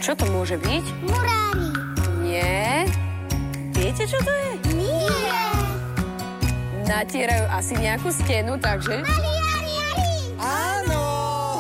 Čo to môže byť? Murári. Nie. Viete, čo to je? Nie. Natierajú asi nejakú stenu, takže... Ali. Á,